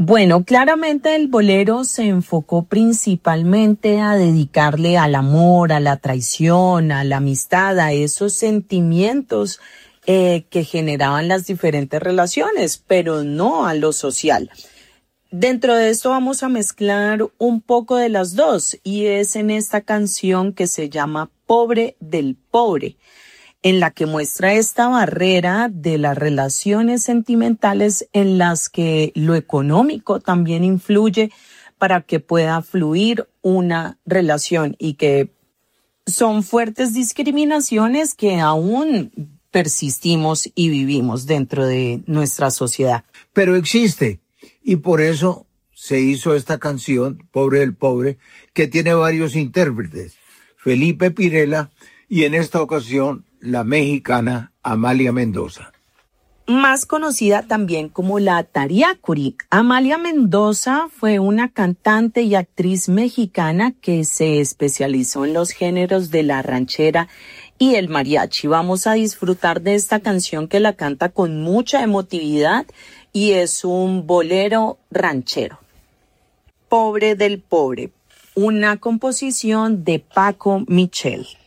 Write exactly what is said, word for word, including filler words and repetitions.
Bueno, claramente el bolero se enfocó principalmente a dedicarle al amor, a la traición, a la amistad, a esos sentimientos eh, que generaban las diferentes relaciones, pero no a lo social. Dentro de esto vamos a mezclar un poco de las dos, y es en esta canción que se llama Pobre del Pobre, en la que muestra esta barrera de las relaciones sentimentales en las que lo económico también influye para que pueda fluir una relación, y que son fuertes discriminaciones que aún persistimos y vivimos dentro de nuestra sociedad. Pero existe, y por eso se hizo esta canción, Pobre del Pobre, que tiene varios intérpretes. Felipe Pirela y en esta ocasión la mexicana Amalia Mendoza. Más conocida también como la Tariacuri, Amalia Mendoza fue una cantante y actriz mexicana que se especializó en los géneros de la ranchera y el mariachi. Vamos a disfrutar de esta canción que la canta con mucha emotividad y es un bolero ranchero. Pobre del Pobre, una composición de Paco Michel.